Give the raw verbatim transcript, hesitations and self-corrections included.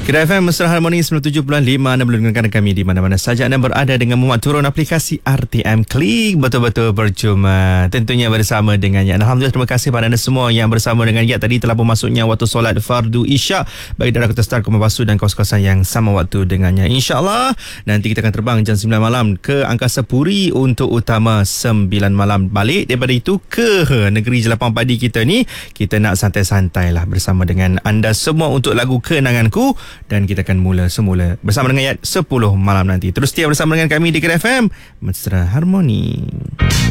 Kedai F M Mesra Harmoni sembilan puluh tujuh perpuluhan lima. Anda boleh dengarkan kami di mana-mana saja anda berada dengan memuat turun aplikasi R T M Klik. Betul-betul percuma. Tentunya bersama dengannya. Alhamdulillah, terima kasih pada anda semua yang bersama dengan ya. Tadi telah pun masuknya waktu solat fardu Isyak bagi darah Kota Star, Kuala Basu dan kawasan yang sama waktu dengannya. InsyaAllah nanti kita akan terbang jam sembilan malam ke Angkasa Puri untuk utama sembilan malam balik. Daripada itu ke negeri jelapang padi kita ni, kita nak santai-santai lah bersama dengan anda semua untuk lagu Kenanganku. Dan kita akan mula semula bersama dengan Yat sepuluh malam nanti. Terus setia bersama dengan kami di Kedai F M Mesra Harmoni.